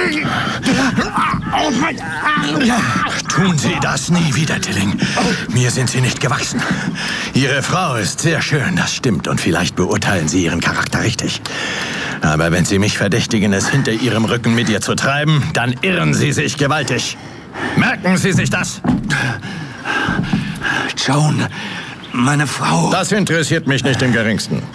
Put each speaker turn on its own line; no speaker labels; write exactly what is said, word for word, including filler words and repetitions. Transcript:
Tun Sie das nie wieder, Tilling. Mir sind Sie nicht gewachsen. Ihre Frau ist sehr schön, das stimmt. Und vielleicht beurteilen Sie Ihren Charakter richtig. Aber wenn Sie mich verdächtigen, es hinter Ihrem Rücken mit ihr zu treiben, dann irren Sie sich gewaltig. Merken Sie sich das?
Joan, meine Frau...
Das interessiert mich nicht im Geringsten.